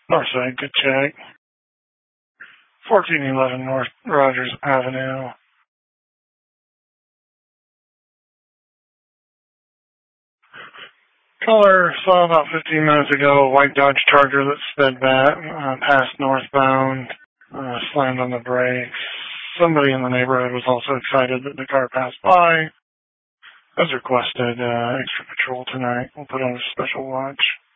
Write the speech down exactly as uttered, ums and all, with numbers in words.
Northside, good check. fourteen eleven North Rogers Avenue. Caller saw about fifteen minutes ago a white Dodge Charger that sped back uh, past northbound, uh, slammed on the brakes. Somebody in the neighborhood was also excited that the car passed by. As requested, uh, extra patrol tonight. We'll put on a special watch.